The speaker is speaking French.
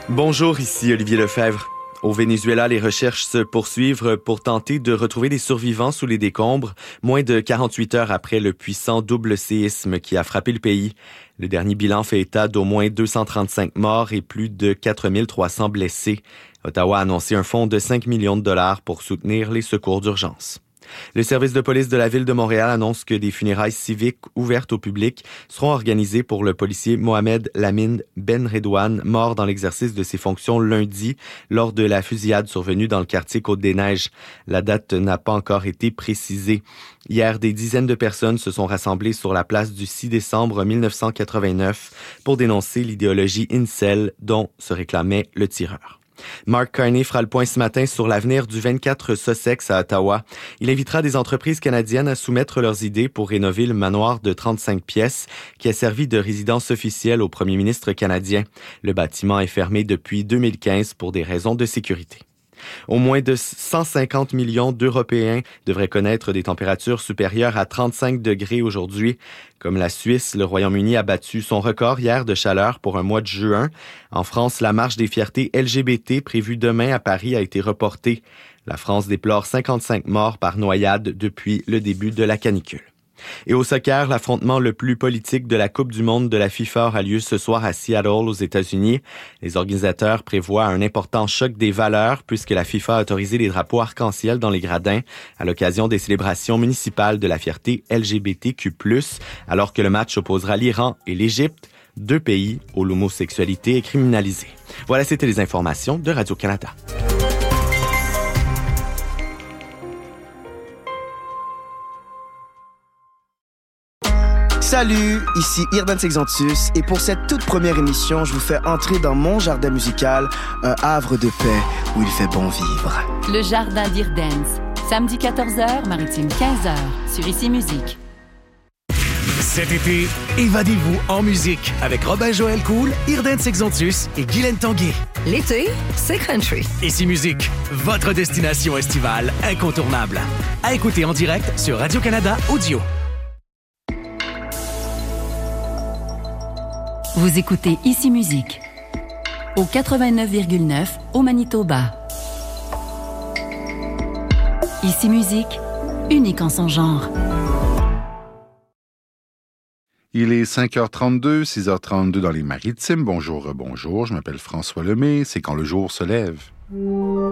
Bonjour, ici Olivier Lefebvre. Au Venezuela, les recherches se poursuivent pour tenter de retrouver des survivants sous les décombres, moins de 48 heures après le puissant double séisme qui a frappé le pays. Le dernier bilan fait état d'au moins 235 morts et plus de 4300 blessés. Ottawa a annoncé un fonds de 5 millions de dollars pour soutenir les secours d'urgence. Le service de police de la ville de Montréal annonce que des funérailles civiques ouvertes au public seront organisées pour le policier Mohamed Lamine Ben Redouane, mort dans l'exercice de ses fonctions lundi lors de la fusillade survenue dans le quartier Côte-des-Neiges. La date n'a pas encore été précisée. Hier, des dizaines de personnes se sont rassemblées sur la place du 6 décembre 1989 pour dénoncer l'idéologie incel dont se réclamait le tireur. Mark Carney fera le point ce matin sur l'avenir du 24 Sussex à Ottawa. Il invitera des entreprises canadiennes à soumettre leurs idées pour rénover le manoir de 35 pièces qui a servi de résidence officielle au premier ministre canadien. Le bâtiment est fermé depuis 2015 pour des raisons de sécurité. Au moins de 150 millions d'Européens devraient connaître des températures supérieures à 35 degrés aujourd'hui. Comme la Suisse, le Royaume-Uni a battu son record hier de chaleur pour un mois de juin. En France, la marche des fiertés LGBT prévue demain à Paris a été reportée. La France déplore 55 morts par noyade depuis le début de la canicule. Et au soccer, l'affrontement le plus politique de la Coupe du monde de la FIFA aura lieu ce soir à Seattle, aux États-Unis. Les organisateurs prévoient un important choc des valeurs puisque la FIFA a autorisé les drapeaux arc-en-ciel dans les gradins à l'occasion des célébrations municipales de la fierté LGBTQ+, alors que le match opposera l'Iran et l'Égypte, deux pays où l'homosexualité est criminalisée. Voilà, c'était les informations de Radio-Canada. Salut, ici Irdan Sexantus et pour cette toute première émission, je vous fais entrer dans mon jardin musical, un havre de paix où il fait bon vivre. Le jardin d'Irdance, samedi 14h, maritime 15h, sur Ici Musique. Cet été, évadez-vous en musique avec Robin Joël Cool, Irdan Sexantus et Guylaine Tanguay. L'été, c'est country. Ici Musique, votre destination estivale incontournable. À écouter en direct sur Radio-Canada Audio. Vous écoutez Ici Musique, au 89,9 au Manitoba. Ici Musique, unique en son genre. Il est 5h32, 6h32 dans les Maritimes. Bonjour, bonjour. Je m'appelle François Lemay. C'est quand le jour se lève.